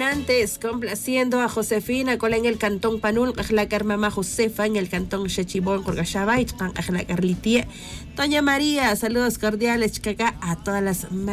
antes, complaciendo a Josefina Cola en el cantón Panul, Ajlacar Mamá Josefa en el cantón Chechibón, Corgachabay, Ajlacar Litie. Doña María, saludos cordiales, chicaca, a todas las